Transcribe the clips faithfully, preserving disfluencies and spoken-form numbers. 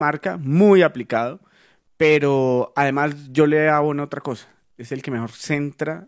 marca, muy aplicado, pero además yo le abono otra cosa. Es el que mejor centra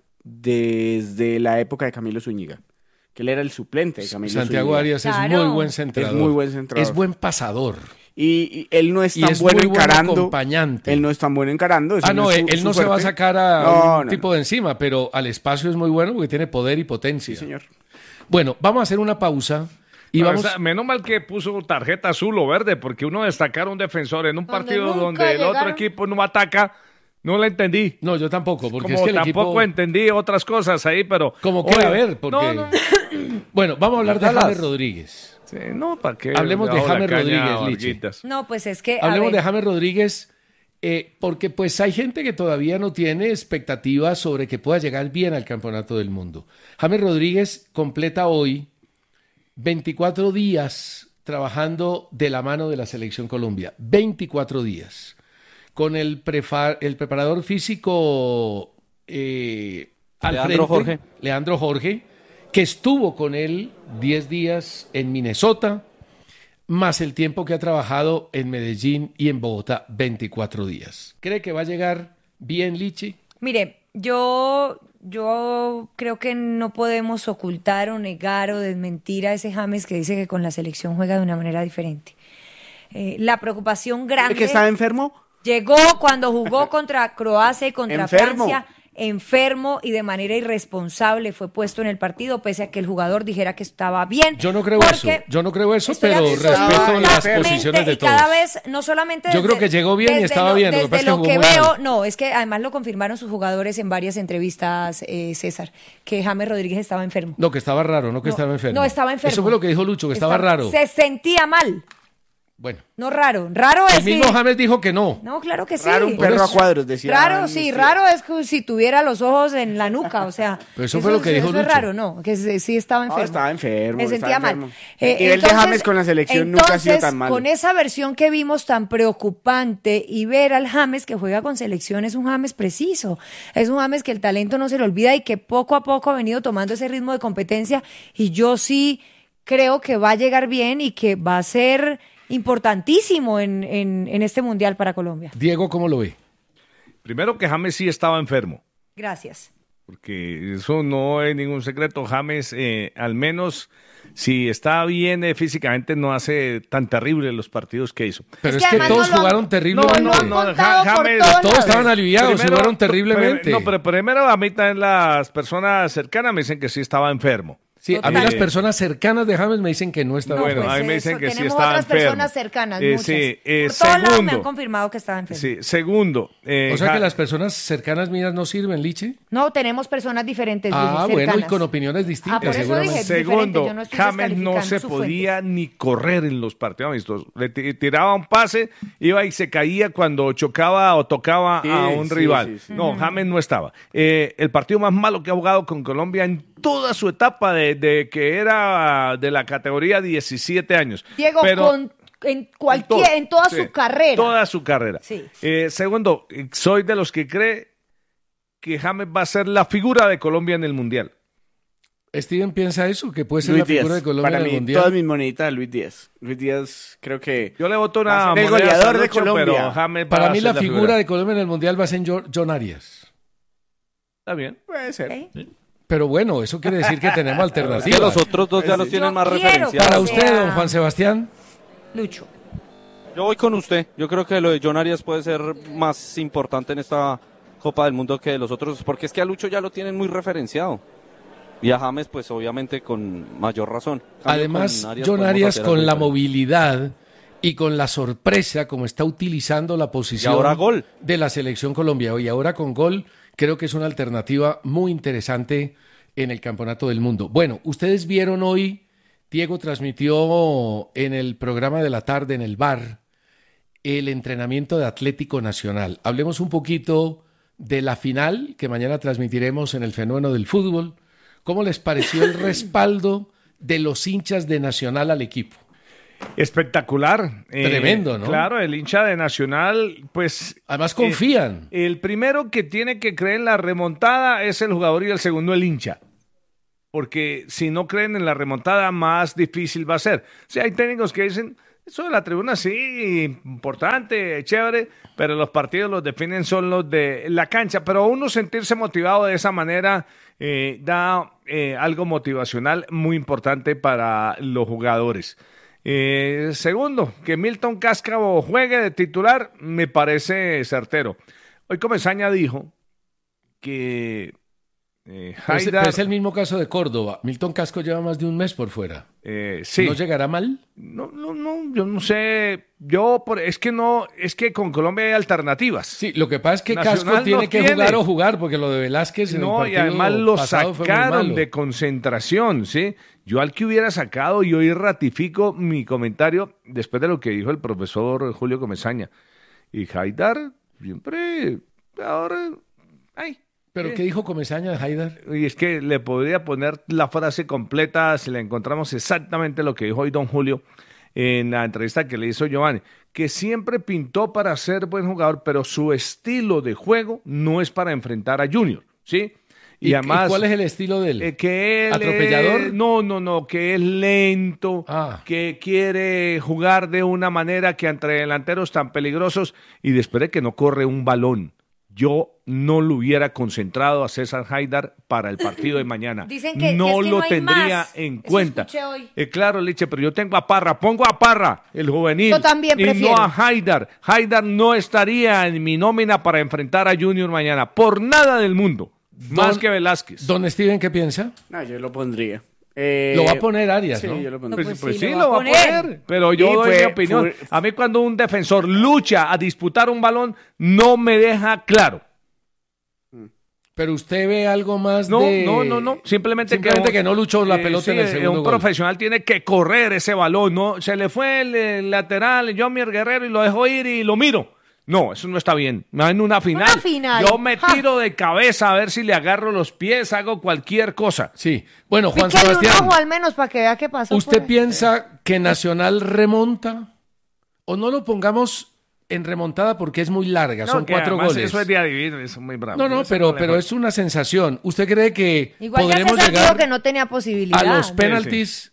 desde la época de Camilo Zúñiga, que él era el suplente de Camilo Santiago Zúñiga. Arias Claro. es muy buen centrador. Es muy buen centrador. Es buen pasador. Y, y él no es Y tan es bueno muy buen encarando. acompañante. Él no es tan bueno encarando. eso Ah, no, es él, su- él su no se va a fuerte. sacar a No, un no, tipo no. de encima, pero al espacio es muy bueno porque tiene poder y potencia. Sí, señor. Bueno, vamos a hacer una pausa y Pero, vamos... o sea, menos mal que puso tarjeta azul o verde, porque uno destacar a un defensor en un Donde partido nunca donde el otro llegaron. equipo no ataca, no la entendí. No, yo tampoco, porque Como es que el tampoco equipo... entendí otras cosas ahí, pero... Como que Oye, a ver, porque... No, no, Bueno, vamos a hablar de Dallas. James Rodríguez. sí, no, ¿para qué? Hablemos de Le hago la James caña Rodríguez, a Lichi. Varguitas. No, pues es que. a Hablemos ver, de James Rodríguez, eh, porque pues hay gente que todavía no tiene expectativas sobre que pueda llegar bien al Campeonato del Mundo. James Rodríguez completa hoy veinticuatro días trabajando de la mano de la Selección Colombia. veinticuatro días. Con el, prefa- el preparador físico eh, al Leandro frente, Jorge. Leandro Jorge, que estuvo con él diez días en Minnesota, más el tiempo que ha trabajado en Medellín y en Bogotá, veinticuatro días. ¿Cree que va a llegar bien, Lichi? mire, yo, yo creo que no podemos ocultar o negar o desmentir a ese James que dice que con la selección juega de una manera diferente. Eh, la preocupación grande ¿Es que estaba enfermo? llegó cuando jugó contra Croacia y contra Enfermo. Francia, enfermo y de manera irresponsable fue puesto en el partido, pese a que el jugador dijera que estaba bien. Yo no creo porque eso, yo no creo eso, estoy pero absolutamente respeto las Totalmente, posiciones de y cada todos. vez, no solamente Yo desde- creo que llegó bien y desde estaba lo- bien, lo que desde pasa es que lo jugó que muy veo, mal. no, es que además lo confirmaron sus jugadores en varias entrevistas, eh, César, que James Rodríguez estaba enfermo. No, que estaba raro, no que No, estaba enfermo. no, estaba enfermo. Eso fue lo que dijo Lucho, que estaba, raro. Se sentía mal, Bueno, no raro. Raro es el mismo si- James dijo que no. No, claro que sí. Raro un Por perro a eso- cuadros, decía. Raro, sí, raro es que si tuviera los ojos en la nuca, o sea. Pero eso fue lo que dijo Eso es Lucho. raro, no, que sí sí estaba enfermo. No, estaba enfermo, Me sentía estaba mal. enfermo. Eh, El nivel de James con la selección nunca ha sido tan malo. Con esa versión que vimos tan preocupante y ver al James que juega con selección es un James preciso, es un James que el talento no se le olvida y que poco a poco ha venido tomando ese ritmo de competencia y yo sí creo que va a llegar bien y que va a ser importantísimo en, en, en este Mundial para Colombia. Diego, ¿cómo lo ve? Primero que James sí estaba enfermo, Gracias. porque eso no es ningún secreto. James, eh, al menos si está bien eh, físicamente, no hace tan terrible los partidos que hizo. Pero Es es que que, además todos no lo han- jugaron No, terriblemente. no, han no, contado Ja- por James- todos Todos estaban aliviados, Primero- jugaron terriblemente. No, pero primero a mí también las personas cercanas me dicen que sí estaba enfermo. Sí, a mí Total. las personas cercanas de James me dicen que no estaba No, Bueno, enfermo. pues a mí me eso, dicen que sí tenemos estaba otras enfermo. personas cercanas, Eh, muchas. sí, eh, Por todos lados me segundo. han confirmado que estaba enfermo. Sí, segundo. eh, O sea Ja- que las personas cercanas mías no sirven, Liche. No, tenemos personas diferentes. Ah, Luis, bueno, y cercanas. con opiniones distintas, Ah, por eso seguramente. dije, es diferente, Segundo, yo no estoy James no descalificando se sus podía fuentes. ni correr en los partidos amistosos. Le ti- tiraba un pase, iba y se caía cuando chocaba o tocaba Sí, a un sí, rival. sí, sí. No, James no estaba. Eh, el partido más malo que ha jugado con Colombia en toda su etapa de, de que era de la categoría diecisiete años. Diego, Pero- con, en, cualquier, todo, en toda sí, su carrera. Toda su carrera. Sí. Eh, segundo, eh, soy de los que cree que James va a ser la figura de Colombia en el Mundial. Steven piensa eso, que puede ser Luis la figura Díaz. de Colombia Para en el mí, Mundial. todas mis moneditas, Luis Díaz. Luis Díaz, creo que Yo le voto Va una a ser el moneda goleador a de Lucho, Colombia. pero James va Para a mí ser la figura de Colombia en el Mundial va a ser Jo- John Arias. Está bien. puede ser. Ok. Pero bueno, eso quiere decir que tenemos Es que alternativas. los otros dos ya los Yo tienen más quiero referenciados. Para O usted, sea- don Juan Sebastián. Lucho. Yo voy con usted. Yo creo que lo de John Arias puede ser más importante en esta Copa del Mundo que los otros, porque es que a Lucho ya lo tienen muy referenciado. Y a James, pues obviamente con mayor razón. En cambio, Además, con John podemos Arias hacer con algo la diferente. movilidad y con la sorpresa como está utilizando la posición Y ahora gol. de la selección Colombia. Y ahora con gol, creo que es una alternativa muy interesante en el Campeonato del Mundo. Bueno, ustedes vieron hoy, Diego transmitió en el programa de la tarde, en el bar, el entrenamiento de Atlético Nacional. Hablemos un poquito de la final que mañana transmitiremos en el Fenómeno del Fútbol. ¿Cómo les pareció el respaldo de los hinchas de Nacional al equipo? Espectacular. Eh, Tremendo, ¿no? Claro, el hincha de Nacional, pues... Además confían. eh, el primero que tiene que creer en la remontada es el jugador y el segundo el hincha. Porque si no creen en la remontada, más difícil va a ser. O sea, hay técnicos que dicen, Eso de la tribuna sí, importante, chévere, pero los partidos los definen son los de la cancha. Pero uno sentirse motivado de esa manera eh, da eh, algo motivacional muy importante para los jugadores. Eh, segundo, que Milton Cáscaro juegue de titular me parece certero. Hoy Comesaña dijo que eh, Pero es, Haidar, pero es el mismo caso de Córdoba. Milton Casco lleva más de un mes por fuera. eh, sí. ¿No llegará mal? No, no, no, yo no sé, yo por, es que no, es que con Colombia hay alternativas. Sí, lo que pasa es que Nacional Casco tiene no que tiene. jugar o jugar, porque lo de Velázquez en el No, y partido además lo pasado fue muy sacaron malo. de concentración, ¿sí? Yo al que hubiera sacado, y hoy ratifico mi comentario después de lo que dijo el profesor Julio Comesaña. Y Haidar siempre, ahora, ay. ¿Pero eh. qué dijo Comesaña de Haidar? Y es que le podría poner la frase completa si le encontramos exactamente lo que dijo hoy don Julio en la entrevista que le hizo Giovanni, que siempre pintó para ser buen jugador, pero su estilo de juego no es para enfrentar a Junior, ¿sí? ¿Y, Y además, ¿y cuál es el estilo de él? eh, que él ¿Atropellador? es- no, no, no, que es lento, Ah. que quiere jugar de una manera que entre delanteros tan peligrosos y después de que no corre un balón. Yo no lo hubiera concentrado a César Haidar para el partido de mañana. Dicen que- no que es que lo no hay tendría más. en Eso cuenta. escuché hoy. Eh, claro, Liche, pero yo tengo a Parra, pongo a Parra, el juvenil, Yo también y prefiero. no a Haidar. Haidar no estaría en mi nómina para enfrentar a Junior mañana, por nada del mundo, más Don- que Velázquez. Don Steven, ¿qué piensa? No, yo lo pondría. Eh, Lo va a poner Arias, sí, ¿no? yo lo No, pondría. Pues, pues pues sí, sí, lo lo va va a a poner. poner, pero yo Y doy fue- mi opinión. fue- A mí cuando un defensor lucha a disputar un balón, no me deja claro. Pero usted ve algo más No, de... no, no, no. Simplemente, Simplemente que, un- no luchó la eh, pelota sí, en el eh, segundo un gol. profesional tiene que correr ese balón, ¿no? Se le fue el, el lateral, Jomier Guerrero, y lo dejó ir y lo miro. No, eso no está bien. En una final, Una final. yo me Ja. tiro de cabeza a ver si le agarro los pies, hago cualquier cosa. Sí. Bueno, Juan Píquele un Sebastián, ojo al menos para que vea qué pasó. ¿usted por ahí. piensa que Nacional remonta? ¿O no lo pongamos en remontada porque es muy larga? Son No, que cuatro además goles. Eso es de adivino, eso es muy bravo. No, no, Eso pero, le pero fue. es una sensación. ¿Usted cree que Igual ya podremos César dijo llegar que no tenía posibilidad. a los Sí, penaltis?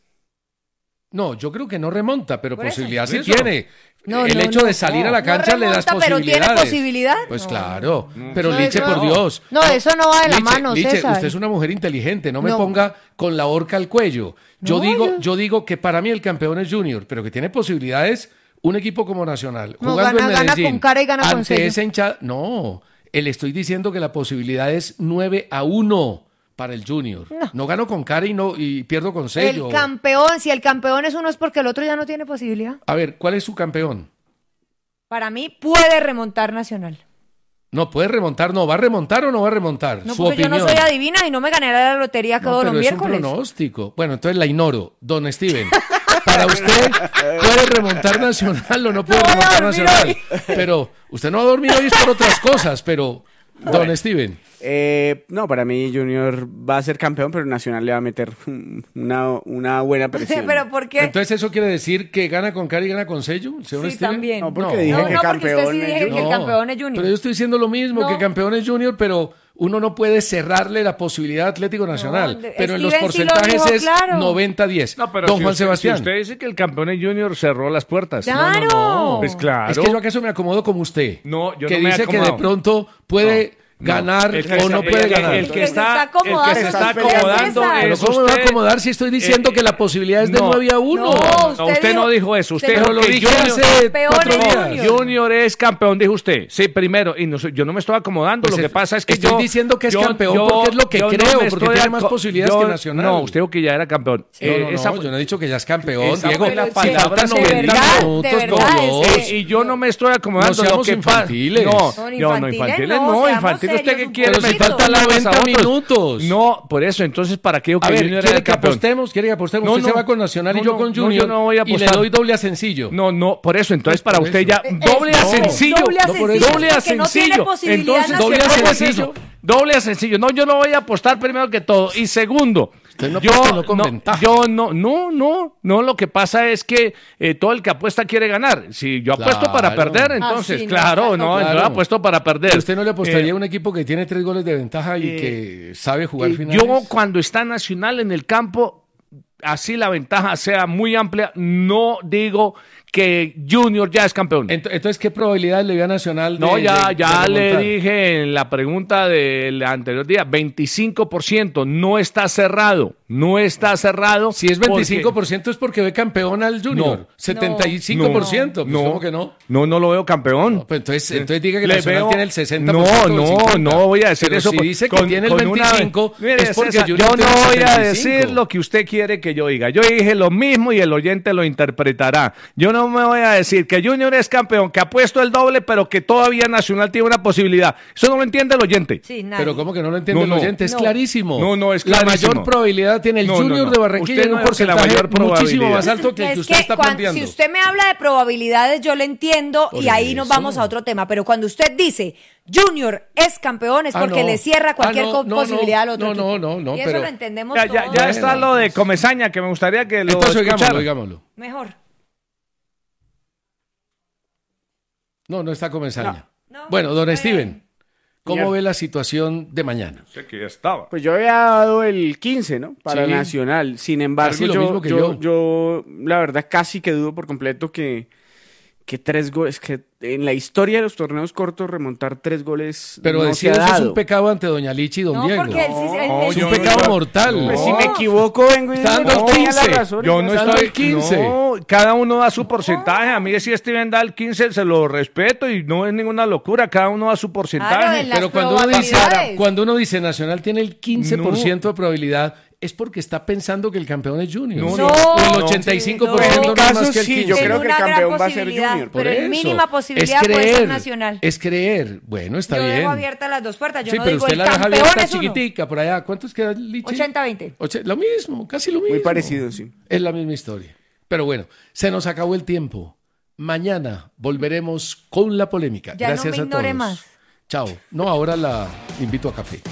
No, yo creo que no remonta, pero Por eso. posibilidad sí Por eso. tiene. No, El no, hecho no, de salir no. a la No cancha le das remonta, pero ¿tiene posibilidades. posibilidad? Pues No. claro, pero No, Liche, eso por no. Dios. No, eso no va de la Liche, mano, Liche, César. usted es una mujer inteligente, no me No. ponga con la horca al cuello. Yo No, digo, yo- yo digo que para mí el campeón es Junior, pero que tiene posibilidades un equipo como Nacional, No, jugando gana- en gana Medellín, con cara y gana con ante sello. esa hinchada. No, le estoy diciendo que la posibilidad es nueve a uno para el Junior. No, No. gano con cara y no y pierdo con sello. El campeón, si el campeón es uno es porque el otro ya no tiene posibilidad. A ver, ¿cuál es su campeón? Para mí puede remontar Nacional. No, puede remontar, no, ¿va a remontar o no va a remontar? No, Su porque opinión. yo no soy adivina y no me ganaré la lotería No, todos pero los es miércoles. un pronóstico. Bueno, entonces la ignoro. Don Steven, para usted, ¿puede remontar Nacional o no puede No voy a remontar dormir Nacional? hoy. Pero usted no va a dormir hoy es por otras cosas, pero Don Steven, Eh, no, para mí Junior va a ser campeón, pero Nacional le va a meter una, una buena presión. Pero ¿por qué? entonces eso quiere decir que gana con cara y gana con sello, señor Sí, Steven. también. No, porque No. dije No, que no, porque usted campeón sí es dije que Junior. el campeón es Junior. Pero yo estoy diciendo lo mismo, No. que campeón es Junior, pero uno no puede cerrarle la posibilidad a Atlético Nacional. de- pero en los Steven sí lo porcentajes dijo es claro. noventa diez. No, pero Don si Juan usted, Sebastián. Si usted dice que el campeón es Junior, cerró las puertas. ¡Claro! No, Pues claro. Es que yo acaso me acomodo como usted. No, yo que no me he dice que de acomodado. pronto puede No, ganar el que o se- no el puede que- ganar. El que está, el que acomodando, se está César. acomodando Pero es ¿cómo me va a usted. acomodar si estoy diciendo Eh, que la posibilidad es de no. nueve a uno? No, No, usted usted dijo- no dijo eso. Usted usted dijo Pero lo que dije Junior, hace Campeón cuatro es días. Junior. Junior es campeón, dijo usted. Sí, primero. Y no, soy- yo no me estoy acomodando. Pues lo que es- pasa es que estoy yo. diciendo que es yo- campeón yo- porque es lo que yo no creo, me porque estoy tiene más aco- posibilidades yo- que Nacional. No, usted dijo que ya era campeón. No, Eh, no, no, esa- yo no he dicho que ya es campeón, esa Diego. fue la Si palabra faltan de noventa verdad, minutos, de por verdad, Dios. es y, y yo no me estoy acomodando. No lo seamos que pa- infantiles. No, No, yo no, infantiles infantiles no, no, seamos infantiles. ¿Usted serios qué un quiere? Pero si poquito. faltan meterle noventa a otros? minutos. No, por eso, entonces, ¿para qué digo que A ver, Junior era ¿quiere el que campeón? apostemos? ¿Quiere que apostemos? No, Usted se no. va con Nacional No, y yo no, con no, Junior. yo no voy a y le apostar. doy doble a sencillo. No, no, por eso, entonces Pues para por usted eso. ya, Eh, doble a no, sencillo. doble a No, por sencillo, eso. Doble a porque no tiene sencillo. posibilidad Entonces, doble a Nacional. ¿cómo es sencillo. eso? Doble a sencillo. No, yo no voy a apostar primero que todo. Y segundo, Usted no yo, apuesta, no con no, ventaja. yo no, no, no, no, lo que pasa es que eh, todo el que apuesta quiere ganar. Si yo apuesto para Claro. perder, entonces, Así no, claro, claro, no, claro. entonces apuesto para perder. ¿Usted no le apostaría Eh, a un equipo que tiene tres goles de ventaja y eh, que sabe jugar eh, finales? Yo cuando está Nacional en el campo, así la ventaja sea muy amplia, no digo que Junior ya es campeón. Ent- Entonces, ¿qué probabilidad le dio a Nacional de No, ya, de- ya de le remontar? dije en la pregunta del anterior día, veinticinco por ciento, no está cerrado, no está cerrado. Si es veinticinco por ciento es porque ve campeón al Junior. No. setenta y cinco por ciento. Pues, no, ¿cómo que no? No, no lo veo campeón. No, pues entonces, entonces diga que Le Nacional veo- tiene el sesenta No, por ciento. no, del cincuenta. no voy a decir Pero eso. Si con- dice que con- tiene el con una- veinticinco, Mire, es porque César, Junior yo no tiene el voy a setenta y decir cinco. lo que usted quiere que yo diga. Yo dije lo mismo y el oyente lo interpretará. Yo no me voy a decir que Junior es campeón, que ha puesto el doble, pero que todavía Nacional tiene una posibilidad. Eso no lo entiende el oyente. Sí, nadie. Pero ¿cómo que no lo entiende No, el no. oyente? Es No. clarísimo. No, no, es La clarísimo. mayor probabilidad tiene el No, no, Junior no. de Barranquilla Usted en un no dice que la porcentaje mayor muchísimo probabilidad. más alto que el Es que usted que está cuan- planteando. si usted me habla de probabilidades, yo le entiendo Por y ahí nos eso. vamos a otro tema. Pero cuando usted dice Junior es campeón, es Ah, porque no. le cierra cualquier Ah, no, co- no, posibilidad no, al otro no, equipo. no, no, no, y eso pero- lo entendemos Ya, ya, todos. ya está lo de Comesaña, que me gustaría que lo Entonces, oigámoslo, escuchara. oigámoslo. Mejor. No, no está Comesaña. No. Bueno, don Está Steven, bien. ¿cómo Ya. ve la situación de mañana? Sé que ya estaba. Pues yo había dado el quince, ¿no? Para Sí. Nacional. Sin embargo, Casi lo yo, mismo que yo, yo. yo, la verdad, casi que dudo por completo que, que tres goles, que en la historia de los torneos cortos remontar tres goles Pero no decir se ha eso es dado. un pecado ante doña Lichi y don No, Diego. porque él sí- él- No, él es sí- un yo- pecado yo- mortal. Pues si No. me equivoco, vengo y Está digo, dando no, tenía la quince. razón, Yo y no pasa estoy- el quince. No, cada uno da su porcentaje. A mí si Steven da el quince, se lo respeto y no es ninguna locura. Cada uno da su porcentaje. Claro, en la- Pero cuando uno, dice, probabilidades. cuando uno dice Nacional tiene el quince por ciento de probabilidad, es porque está pensando que el campeón es Junior. No, No, o el no, ochenta y cinco por Pues ciento en no mi es más caso, que el sí, quince. yo Tiene creo que una el gran campeón va a ser posibilidad, Junior. Por pero en eso. mínima posibilidad es puede creer, ser Nacional. Es creer. Bueno, está yo bien. dejo abiertas las dos puertas. Yo Sí, no pero digo usted el la deja campeón abierta es uno. chiquitica por allá. ¿Cuántos queda, Lichi? ochenta veinte. Oche- Lo mismo, casi lo mismo. Muy parecido, sí. Es la misma historia. Pero bueno, se nos acabó el tiempo. Mañana volveremos con la polémica. Ya no Gracias me a ignore todos. más. Chao. No, ahora la invito a café.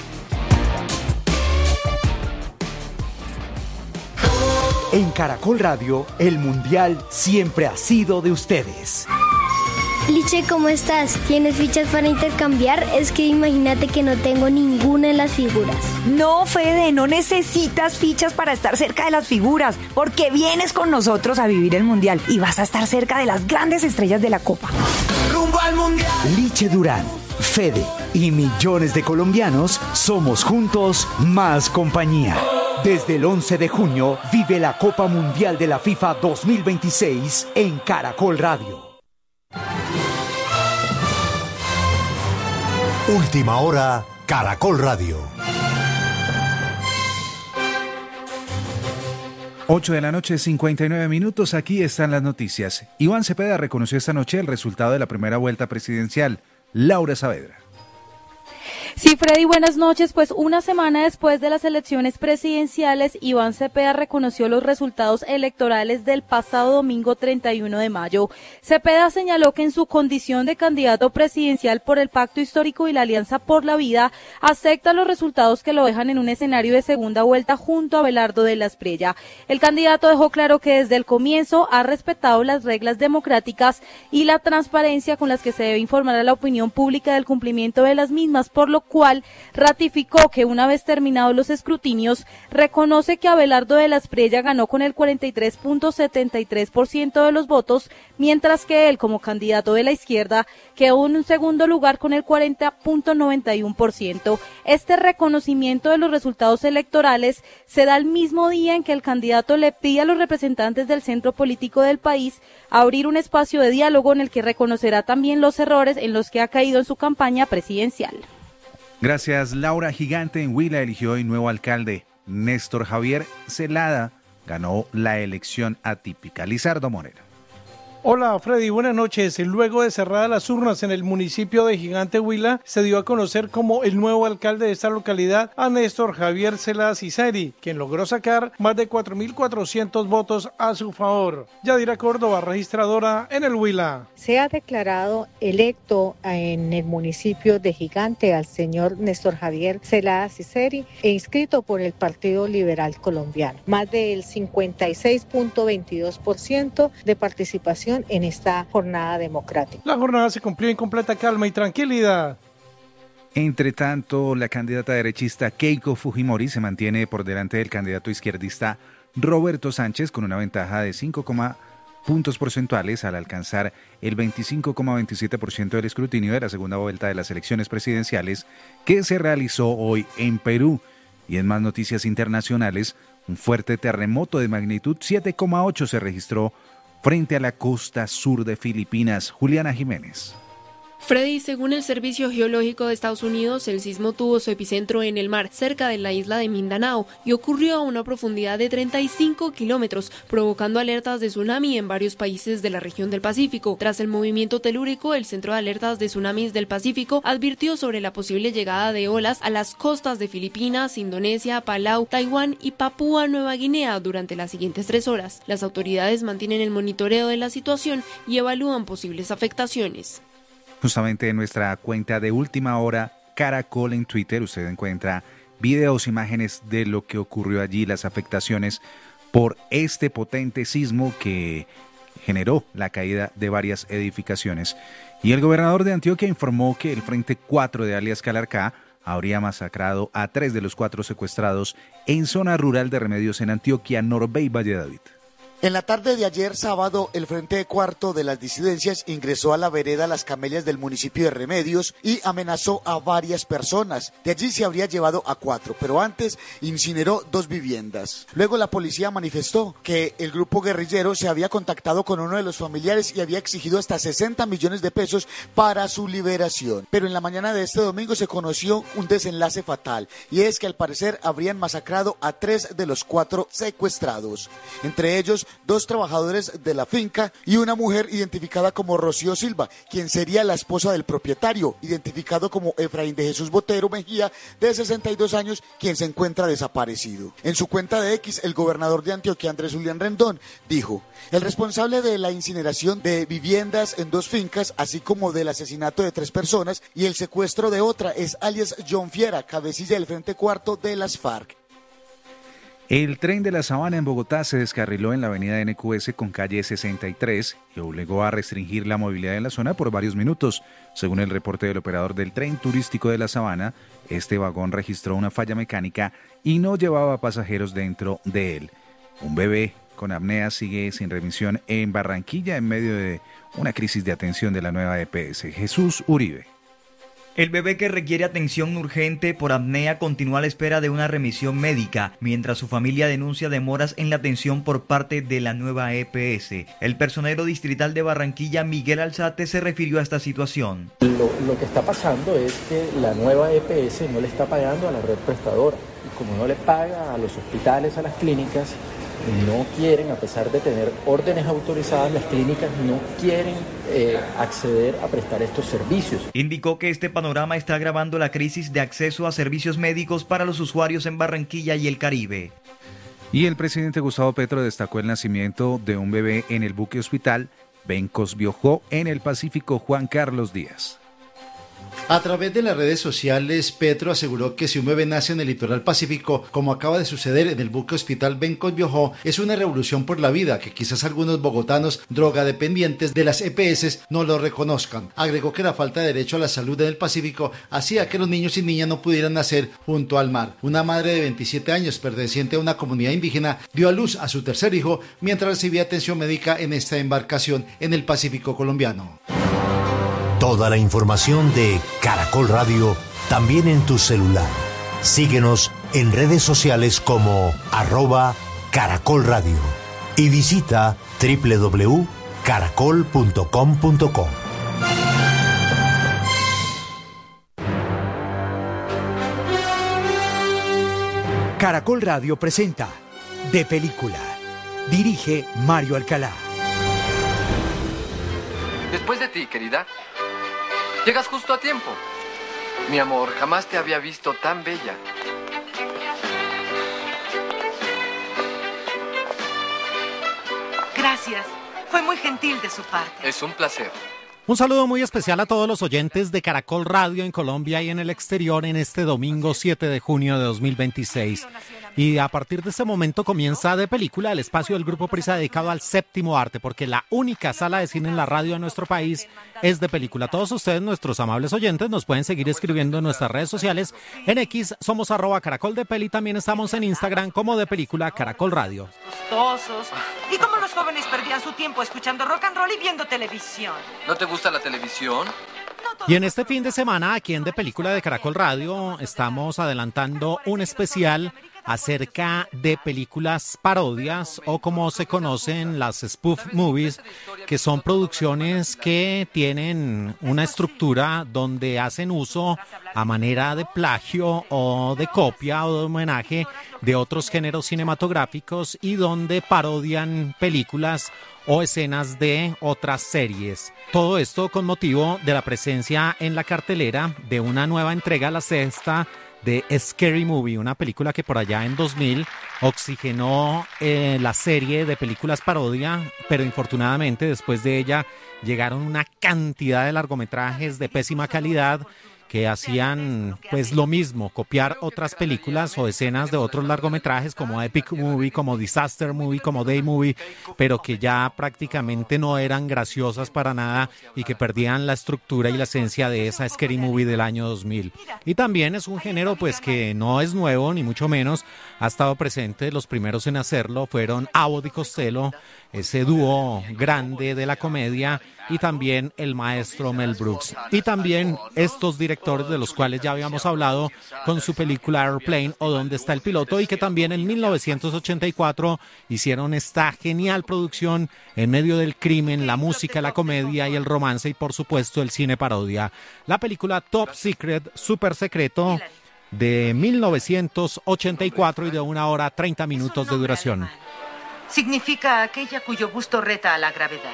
En Caracol Radio, el Mundial siempre ha sido de ustedes. Liche, ¿cómo estás? ¿Tienes fichas para intercambiar? Es que imagínate que no tengo ninguna en las figuras. No, Fede, no necesitas fichas para estar cerca de las figuras, porque vienes con nosotros a vivir el Mundial y vas a estar cerca de las grandes estrellas de la Copa. Liche Durán, Fede y millones de colombianos somos juntos más compañía. Desde el once de junio vive la Copa Mundial de la FIFA dos mil veintiséis en Caracol Radio. Última hora, Caracol Radio. ocho de la noche, cincuenta y nueve minutos. Aquí están las noticias. Iván Cepeda reconoció esta noche el resultado de la primera vuelta presidencial. Laura Saavedra. Sí, Freddy, buenas noches. Pues una semana después de las elecciones presidenciales, Iván Cepeda reconoció los resultados electorales del pasado domingo treinta y uno de mayo. Cepeda señaló que en su condición de candidato presidencial por el Pacto Histórico y la Alianza por la Vida, acepta los resultados que lo dejan en un escenario de segunda vuelta junto a Abelardo de la Espriella. El candidato dejó claro que desde el comienzo ha respetado las reglas democráticas y la transparencia con las que se debe informar a la opinión pública del cumplimiento de las mismas, por lo cual ratificó que una vez terminados los escrutinios, reconoce que Abelardo de la Espriella ganó con el cuarenta y tres punto setenta y tres por ciento de los votos, mientras que él, como candidato de la izquierda, quedó en un segundo lugar con el cuarenta punto noventa y uno por ciento. Este reconocimiento de los resultados electorales se da el mismo día en que el candidato le pide a los representantes del centro político del país abrir un espacio de diálogo en el que reconocerá también los errores en los que ha caído en su campaña presidencial. Gracias, Laura. Gigante en Huila eligió hoy nuevo alcalde. Néstor Javier Celada ganó la elección atípica. Lizardo Moreno. Hola Freddy, buenas noches. Luego de cerradas las urnas en el municipio de Gigante Huila, se dio a conocer como el nuevo alcalde de esta localidad a Néstor Javier Celada Ciceri, quien logró sacar más de cuatro mil cuatrocientos votos a su favor. Yadira Córdoba, registradora en el Huila. Se ha declarado electo en el municipio de Gigante al señor Néstor Javier Celada Ciceri e inscrito por el Partido Liberal Colombiano. Más del cincuenta y seis punto veintidós por ciento de participación en esta jornada democrática. La jornada se cumplió en completa calma y tranquilidad. Entre tanto, la candidata derechista Keiko Fujimori se mantiene por delante del candidato izquierdista Roberto Sánchez con una ventaja de cinco coma puntos porcentuales al alcanzar el veinticinco coma veintisiete por ciento del escrutinio de la segunda vuelta de las elecciones presidenciales que se realizó hoy en Perú. Y en más noticias internacionales, un fuerte terremoto de magnitud siete coma ocho se registró frente a la costa sur de Filipinas. Juliana Jiménez. Freddy, según el Servicio Geológico de Estados Unidos, el sismo tuvo su epicentro en el mar, cerca de la isla de Mindanao, y ocurrió a una profundidad de treinta y cinco kilómetros, provocando alertas de tsunami en varios países de la región del Pacífico. Tras el movimiento telúrico, el Centro de Alertas de Tsunamis del Pacífico advirtió sobre la posible llegada de olas a las costas de Filipinas, Indonesia, Palau, Taiwán y Papúa Nueva Guinea durante las siguientes tres horas. Las autoridades mantienen el monitoreo de la situación y evalúan posibles afectaciones. Justamente en nuestra cuenta de Última Hora, Caracol en Twitter, usted encuentra videos, imágenes de lo que ocurrió allí, las afectaciones por este potente sismo que generó la caída de varias edificaciones. Y el gobernador de Antioquia informó que el Frente cuatro de alias Calarcá habría masacrado a tres de los cuatro secuestrados en zona rural de Remedios en Antioquia, Norbe y Valladolid. En la tarde de ayer sábado, el Frente Cuarto de las disidencias ingresó a la vereda Las Camelias del municipio de Remedios y amenazó a varias personas. De allí se habría llevado a cuatro, pero antes incineró dos viviendas. Luego la policía manifestó que el grupo guerrillero se había contactado con uno de los familiares y había exigido hasta sesenta millones de pesos para su liberación. Pero en la mañana de este domingo se conoció un desenlace fatal, y es que al parecer habrían masacrado a tres de los cuatro secuestrados. Entre ellos, dos trabajadores de la finca y una mujer identificada como Rocío Silva, quien sería la esposa del propietario, identificado como Efraín de Jesús Botero Mejía, de sesenta y dos años, quien se encuentra desaparecido. En su cuenta de X, el gobernador de Antioquia, Andrés Julián Rendón, dijo: el responsable de la incineración de viviendas en dos fincas, así como del asesinato de tres personas y el secuestro de otra, es alias John Fiera, cabecilla del Frente Cuarto de las FARC. El tren de la Sabana en Bogotá se descarriló en la avenida N Q S con calle sesenta y tres y obligó a restringir la movilidad en la zona por varios minutos. Según el reporte del operador del tren turístico de la Sabana, este vagón registró una falla mecánica y no llevaba pasajeros dentro de él. Un bebé con apnea sigue sin remisión en Barranquilla en medio de una crisis de atención de la nueva E P S. Jesús Uribe. El bebé que requiere atención urgente por apnea continúa a la espera de una remisión médica, mientras su familia denuncia demoras en la atención por parte de la nueva E P S. El personero distrital de Barranquilla, Miguel Alzate, se refirió a esta situación. Lo, lo que está pasando es que la nueva E P S no le está pagando a la red prestadora. Y como no le paga a los hospitales, a las clínicas, no quieren, a pesar de tener órdenes autorizadas, las clínicas no quieren eh, acceder a prestar estos servicios. Indicó que este panorama está agravando la crisis de acceso a servicios médicos para los usuarios en Barranquilla y el Caribe. Y el presidente Gustavo Petro destacó el nacimiento de un bebé en el buque hospital Bencos Biojó en el Pacífico Juan Carlos Díaz. A través de las redes sociales, Petro aseguró que si un bebé nace en el litoral pacífico, como acaba de suceder en el buque hospital Bencos Biojó, es una revolución por la vida que quizás algunos bogotanos drogadependientes de las E P S no lo reconozcan. Agregó que la falta de derecho a la salud en el Pacífico hacía que los niños y niñas no pudieran nacer junto al mar. Una madre de veintisiete años, perteneciente a una comunidad indígena, dio a luz a su tercer hijo mientras recibía atención médica en esta embarcación en el Pacífico colombiano. Toda la información de Caracol Radio también en tu celular. Síguenos en redes sociales como arroba Caracol Radio y visita doble u doble u doble u punto caracol punto com punto co. Caracol Radio presenta De Película. Dirige Mario Alcalá. Después de ti, querida. Llegas justo a tiempo. Mi amor, jamás te había visto tan bella. Gracias. Fue muy gentil de su parte. Es un placer. Un saludo muy especial a todos los oyentes de Caracol Radio en Colombia y en el exterior en este domingo siete de junio de dos mil veintiséis. Y a partir de este momento comienza De Película, el espacio del Grupo Prisa dedicado al séptimo arte, porque la única sala de cine en la radio de nuestro país es De Película. Todos ustedes, nuestros amables oyentes, nos pueden seguir escribiendo en nuestras redes sociales. En X somos arroba Caracol de Peli, también estamos en Instagram como De Película Caracol Radio. Gustosos. Y como los los jóvenes perdían su tiempo escuchando rock and roll y viendo televisión. ¿No te gusta la televisión? Y en este fin de semana, aquí en De Película de Caracol Radio, estamos adelantando un especial acerca de películas parodias o como se conocen las spoof movies, que son producciones que tienen una estructura donde hacen uso a manera de plagio o de copia o de homenaje de otros géneros cinematográficos y donde parodian películas o escenas de otras series. Todo esto con motivo de la presencia en la cartelera de una nueva entrega, la sexta, de Scary Movie, una película que por allá en dos mil oxigenó eh, la serie de películas parodia, pero infortunadamente después de ella llegaron una cantidad de largometrajes de pésima calidad que hacían pues lo mismo, copiar otras películas o escenas de otros largometrajes como Epic Movie, como Disaster Movie, como Day Movie, pero que ya prácticamente no eran graciosas para nada y que perdían la estructura y la esencia de esa Scary Movie del año dos mil. Y también es un género pues que no es nuevo ni mucho menos, ha estado presente. Los primeros en hacerlo fueron Abbott y Costello, ese dúo grande de la comedia, y también el maestro Mel Brooks. Y también estos directores de los cuales ya habíamos hablado con su película Airplane o ¿Dónde está el piloto? Y que también en mil novecientos ochenta y cuatro hicieron esta genial producción en medio del crimen, la música, la comedia y el romance y por supuesto el cine parodia. La película Top Secret, Super Secreto, de mil novecientos ochenta y cuatro y de una hora treinta minutos de duración. Significa aquella cuyo gusto reta a la gravedad.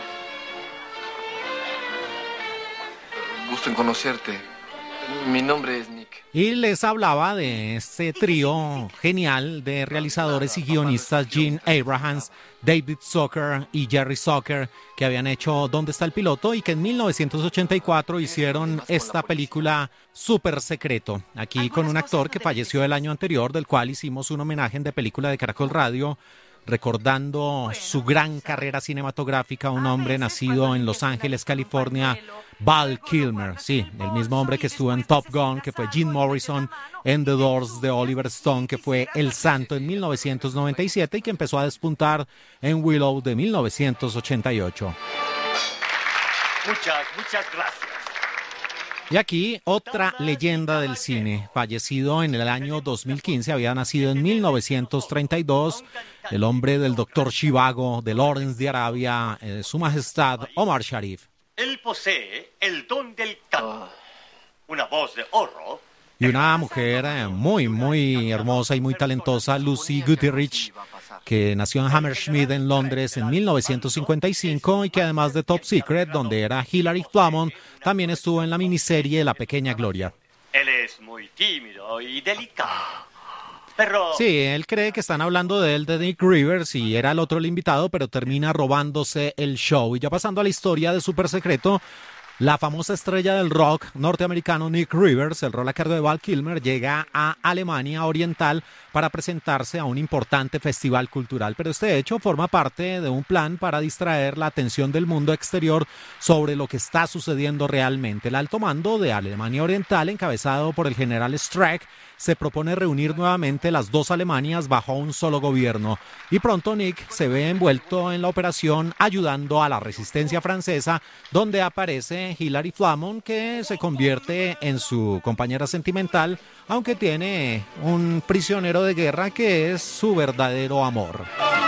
Gusto en conocerte. Mi nombre es Nick. Y les hablaba de este trío genial de realizadores y guionistas, Gene Abrahams, David Zucker y Jerry Zucker, que habían hecho ¿Dónde está el piloto? Y que en mil novecientos ochenta y cuatro hicieron esta película Super Secreto, aquí con un actor que falleció el año anterior, del cual hicimos un homenaje en De Película de Caracol Radio, recordando su gran carrera cinematográfica, un hombre nacido en Los Ángeles, California, Val Kilmer, sí, el mismo hombre que estuvo en Top Gun, que fue Jim Morrison, en The Doors de Oliver Stone, que fue El Santo en mil novecientos noventa y siete y que empezó a despuntar en Willow de mil novecientos ochenta y ocho. Muchas, muchas gracias. Y aquí otra leyenda del cine, fallecido en el año dos mil quince, había nacido en mil novecientos treinta y dos, el hombre del doctor Zhivago, de Lawrence de Arabia, eh, su majestad Omar Sharif. Él posee el don del canto, una voz de oro. Y una mujer eh, muy, muy hermosa y muy talentosa, Lucy Goodrich, que nació en Hammersmith, en Londres, en mil novecientos cincuenta y cinco y que además de Top Secret, donde era Hilary Flamond, también estuvo en la miniserie La Pequeña Gloria. Él es muy tímido y delicado. Pero... Sí, él cree que están hablando de él, de Nick Rivers, y era el otro el invitado, pero termina robándose el show. Y ya pasando a la historia de Super Secreto, la famosa estrella del rock norteamericano Nick Rivers, el rol a cargo de Val Kilmer, llega a Alemania Oriental para presentarse a un importante festival cultural. Pero este hecho forma parte de un plan para distraer la atención del mundo exterior sobre lo que está sucediendo realmente. El alto mando de Alemania Oriental, encabezado por el general Streck, se propone reunir nuevamente las dos Alemanias bajo un solo gobierno. Y pronto Nick se ve envuelto en la operación ayudando a la resistencia francesa, donde aparece Hilary Flamond, que se convierte en su compañera sentimental, aunque tiene un prisionero de guerra que es su verdadero amor.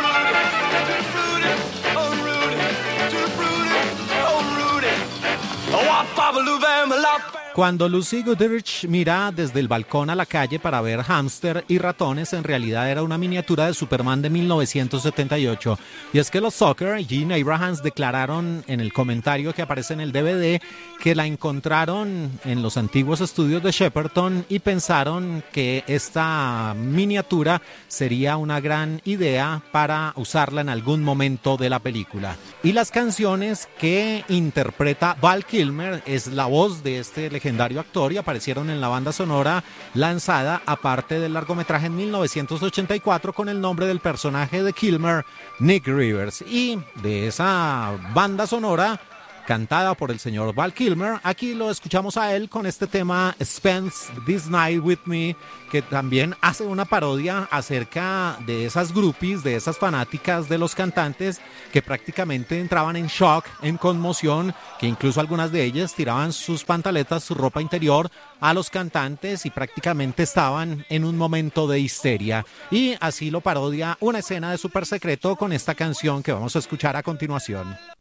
Cuando Lucy Goodrich mira desde el balcón a la calle para ver hámster y ratones, en realidad era una miniatura de Superman de mil novecientos setenta y ocho. Y es que los Zucker y Gene Abrahams declararon en el comentario que aparece en el D V D que la encontraron en los antiguos estudios de Shepperton y pensaron que esta miniatura sería una gran idea para usarla en algún momento de la película. Y las canciones que interpreta Val Kilmer es la voz de este legendario legendario actor y aparecieron en la banda sonora lanzada aparte del largometraje en mil novecientos ochenta y cuatro con el nombre del personaje de Kilmer, Nick Rivers. Y de esa banda sonora cantada por el señor Val Kilmer. Aquí lo escuchamos a él con este tema Spend This Night With Me, que también hace una parodia acerca de esas groupies, de esas fanáticas de los cantantes que prácticamente entraban en shock, en conmoción, que incluso algunas de ellas tiraban sus pantaletas, su ropa interior a los cantantes y prácticamente estaban en un momento de histeria. Y así lo parodia una escena de Super Secreto con esta canción que vamos a escuchar a continuación.